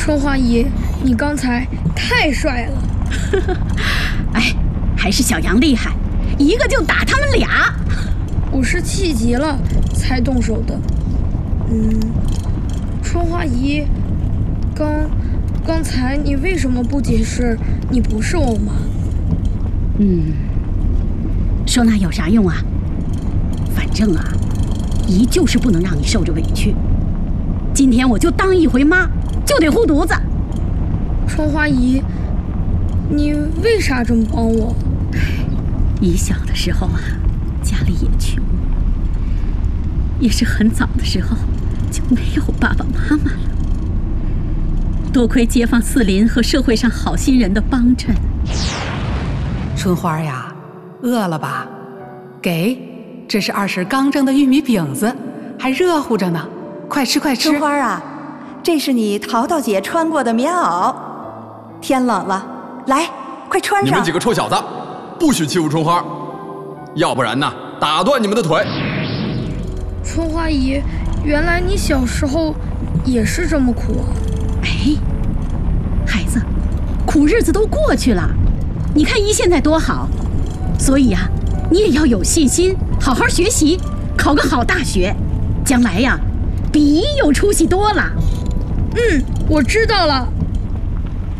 春花姨，你刚才太帅了。 哎，还是小杨厉害，一个就打他们俩。 我是气急了才动手的。春花姨，刚才你为什么不解释你不是我妈？ 说那有啥用啊？反正啊，姨就是不能让你受着委屈。今天我就当一回妈，就得护犊子。 春花姨，你为啥这么帮我？ 姨小的时候啊，家里也穷，也是很早的时候就没有爸爸妈妈了。多亏街坊四邻和社会上好心人的帮衬。 春花呀，饿了吧？给，这是二婶刚蒸的玉米饼子，还热乎着呢，快吃快吃。 春花啊，这是你淘淘姐穿过的棉袄，天冷了，来，快穿上。 你们几个臭小子，不许欺负春花，要不然呢，打断你们的腿。 春花姨，原来你小时候也是这么苦啊。 哎，孩子，苦日子都过去了，你看姨现在多好。所以啊，你也要有信心，好好学习，考个好大学，将来呀，比姨有出息多了。 我知道了。